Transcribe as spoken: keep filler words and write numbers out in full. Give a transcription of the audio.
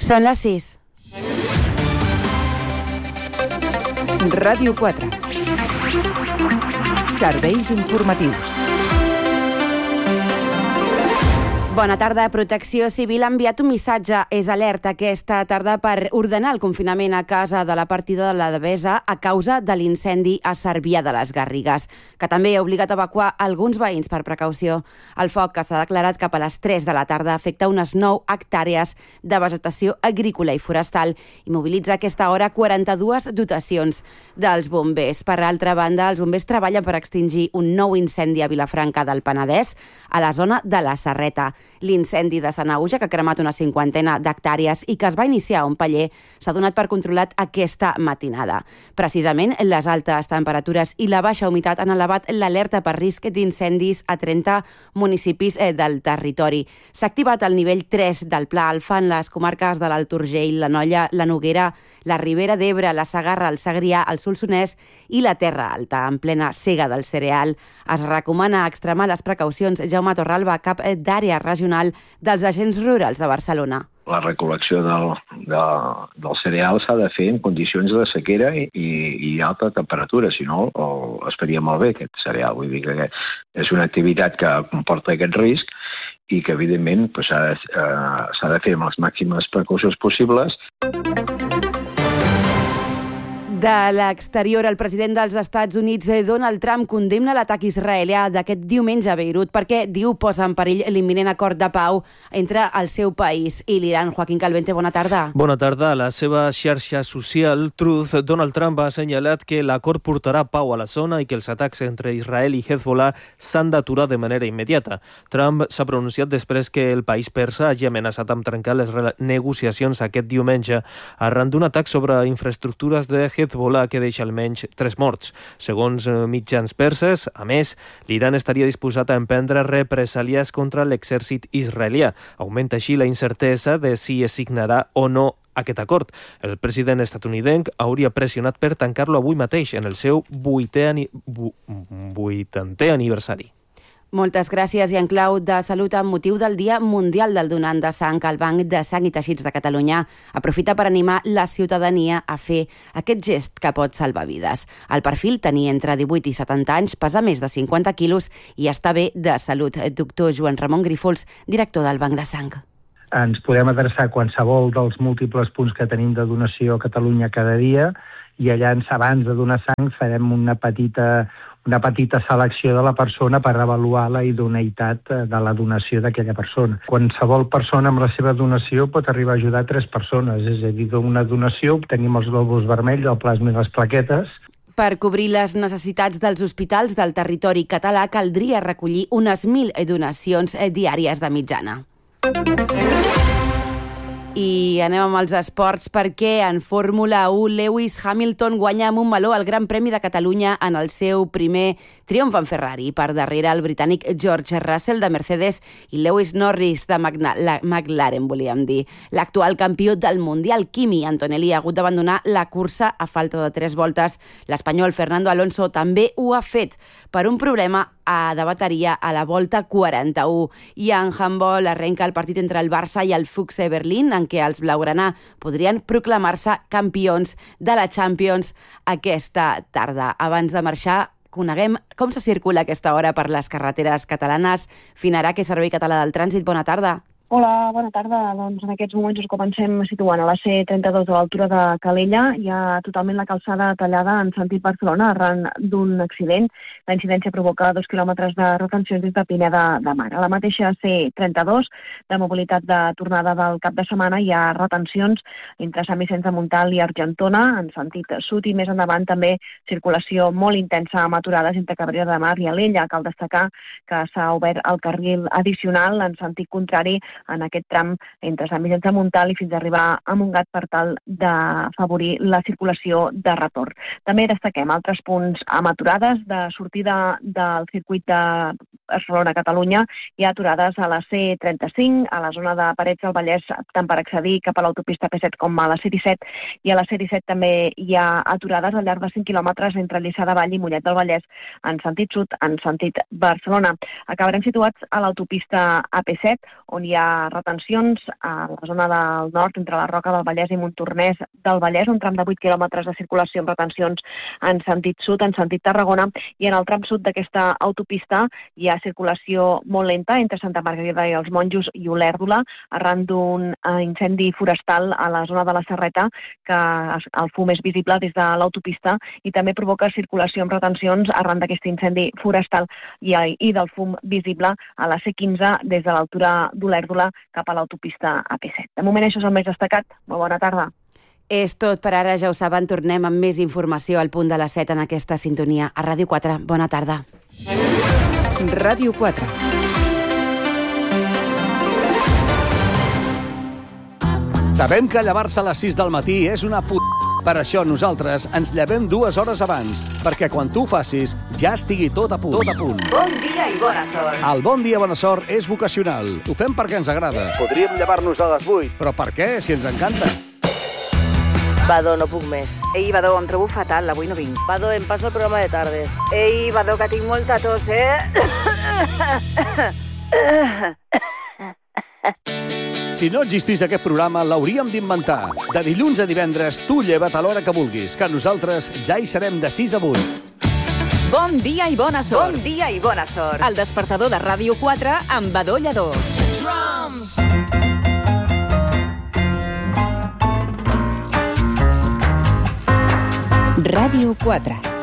Són les sis. Ràdio quatre. Serveis informatius. Bona tarda. Protecció Civil ha enviat un missatge. És alerta aquesta tarda per ordenar el confinament a casa de la partida de la Devesa a causa de l'incendi a Cervià de les Garrigues, que també ha obligat a evacuar alguns veïns per precaució. El foc, que s'ha declarat cap a les tres de la tarda, afecta unes nou hectàrees de vegetació agrícola i forestal i mobilitza a aquesta hora quaranta-dues dotacions dels bombers. Per altra banda, els bombers treballen per extingir un nou incendi a Vilafranca del Penedès, a la zona de la Serreta. L'incendi de Sanaüja, que ha cremat una cinquantena d'hectàrees i que es va iniciar a un paller, s'ha donat per controlat aquesta matinada. Precisament, les altes temperatures i la baixa humitat han elevat l'alerta per risc d'incendis a trenta municipis del territori. S'ha activat el nivell tres del Pla Alfa en les comarques de l'Alt Urgell, la Nolla, la Noguera, la Ribera d'Ebre, la Segarra, el Segrià, el Solsonès i la Terra Alta. En plena sega del cereal, es recomana extremar les precaucions. Jaume Torralba, cap d'àrea regional dels agents rurals de Barcelona. La recol·lecció del, de, del cereal s'ha de fer en condicions de sequera i, i alta temperatura, si no el, es faria malbé aquest cereal. Vull dir que és una activitat que comporta aquest risc i que, evidentment, pues, s'ha de, eh, s'ha de fer amb les màximes precaucions possibles. De l'exterior, el president dels Estats Units, Donald Trump, condemna l'atac israelià d'aquest diumenge a Beirut perquè, diu, posa en perill l'imminent acord de pau entre el seu país i l'Iran. Joaquín Calvente, bona tarda. Bona tarda. A la seva xarxa social, Truth, Donald Trump ha assenyalat que l'acord portarà pau a la zona i que els atacs entre Israel i Hezbollah s'han d'aturar de manera immediata. Trump s'ha pronunciat després que el país persa hagi amenaçat amb trencar les negociacions aquest diumenge arran d'un atac sobre infraestructures de Hezbollah que deixa almenys tres morts. Segons mitjans perses, a més, l'Iran estaria disposat a emprendre represàlies contra l'exèrcit israelià. Augmenta així la incertesa de si es signarà o no aquest acord. El president estatunidenc hauria pressionat per tancar-lo avui mateix en el seu vuitè ani... vuitantè aniversari. Moltes gràcies. I en clau de salut, amb motiu del Dia Mundial del Donant de Sang, el Banc de Sang i Teixits de Catalunya aprofita per animar la ciutadania a fer aquest gest que pot salvar vides. El perfil, tenir entre divuit i setanta anys, pesa més de cinquanta quilos i està bé de salut. Doctor Joan Ramon Grífols, director del Banc de Sang. Ens podem adreçar a qualsevol dels múltiples punts que tenim de donació a Catalunya cada dia i allà, abans de donar sang, farem una petita una petita selecció de la persona per avaluar la idoneïtat de la donació d'aquella persona. Qualsevol persona amb la seva donació pot arribar a ajudar tres persones, és a dir, d'una donació obtenim els glòbuls vermells, el plasma i les plaquetes. Per cobrir les necessitats dels hospitals del territori català caldria recollir unes mil donacions diàries de mitjana. I anem amb els esports perquè en Fórmula u Lewis Hamilton guanya amb un meló el Gran Premi de Catalunya en el seu primer triomf en Ferrari. Per darrere el britànic George Russell de Mercedes i Lewis Norris de McLaren, volíem dir. L'actual campió del Mundial, Kimi Antonelli, ha hagut d'abandonar la cursa a falta de tres voltes. L'espanyol Fernando Alonso també ho ha fet per un problema de bateria a la volta quaranta-u. I en handbol arrenca el partit entre el Barça i el Füchse Berlín, en què els blaugrana podrien proclamar-se campions de la Champions aquesta tarda. Abans de marxar, coneguem com se circula a aquesta hora per les carreteres catalanes. Finarà, que Servei Català del Trànsit, bona tarda. Hola, bona tarda. Doncs en aquests moments us comencem situant a la C trenta-dos a l'altura de Calella. Hi ha totalment la calçada tallada en sentit Barcelona arran d'un accident. La incidència provoca dos quilòmetres de retencions des de Pineda de Mar. A la mateixa C trenta-dos, de mobilitat de tornada del cap de setmana, hi ha retencions entre Sant Vicenç de Montalt i Argentona en sentit sud i més endavant també circulació molt intensa amb aturades entre Cabrera de Mar i Alella. Cal destacar que s'ha obert el carril addicional en sentit contrari en aquest tram entre Sant Vicenç de Montalt i fins a arribar a Montgat per tal d'afavorir la circulació de retorn. També destaquem altres punts amb aturades de sortida del circuit de Barcelona-Catalunya. Hi ha aturades a la C trenta-cinc, a la zona de Parets del Vallès, tant per accedir cap a l'autopista P set com a la C disset, i a la C disset també hi ha aturades al llarg de cinc quilòmetres entre Lliçà de Vall i Mollet del Vallès en sentit sud, en sentit Barcelona. Acabarem situats a l'autopista A P set, on hi ha ha retencions a la zona del nord, entre la Roca del Vallès i Montornès del Vallès, un tram de vuit quilòmetres de circulació amb retencions en sentit sud, en sentit Tarragona, i en el tram sud d'aquesta autopista hi ha circulació molt lenta entre Santa Margarida i els Monjos i Olèrdola, arran d'un incendi forestal a la zona de la Serreta, que el fum és visible des de l'autopista i també provoca circulació amb retencions arran d'aquest incendi forestal i, i del fum visible a la C quinze des de l'altura d'Olèrdola cap a l'autopista A P set. De moment això és el més destacat. Molt bona tarda. És tot per ara, ja ho saben. Tornem amb més informació al punt de les set en aquesta sintonia. A Ràdio quatre, bona tarda. Ràdio quatre. Sabem que llevar-se a les sis del matí és una p***. Per això nosaltres ens llevem dues hores abans, perquè quan tu ho facis ja estigui tot a punt. Tot a punt. Bon dia i bona sort. El Bon dia, bona sort és vocacional. Ho fem perquè ens agrada. Podríem llevar-nos a les vuit. Però per què, si ens encanta? Badó, no puc més. Ei, Badó, em trobo fatal, avui no vinc. Badó, em passo el programa de tardes. Ei, Badó, que tinc molta tos, eh? Si no existís aquest programa, l'hauríem d'inventar. De dilluns a divendres, tu lleva't a l'hora que vulguis, que nosaltres ja hi serem de sis a vuit. Bon dia i bona sort. Bon dia i bona sort. El despertador de Ràdio quatre amb Badó Lledó. Ràdio quatre.